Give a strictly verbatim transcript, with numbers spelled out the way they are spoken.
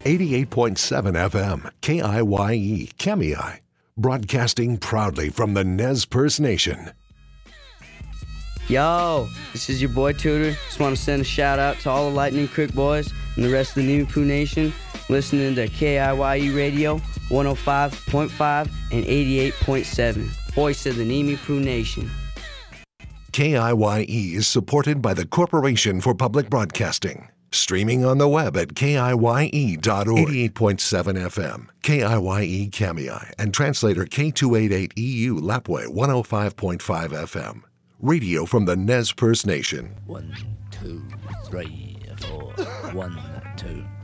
eighty-eight point seven F M, K I Y E, Kamiai, broadcasting proudly from the Nez Perce Nation. Yo, this is your boy Tudor. Just want to send a shout out to all the Lightning Creek boys and the rest of the Nimi Poo Nation listening to K I Y E Radio one oh five point five and eighty-eight point seven. Voice of the Nimi Poo Nation. K I Y E is supported by the Corporation for Public Broadcasting. Streaming on the web at K I Y E dot org. eighty-eight point seven F M, K I Y E Kamiai, and translator K two eighty-eight E U Lapwai one oh five point five F M. Radio from the Nez Perce Nation. One, two, three, four. One, two.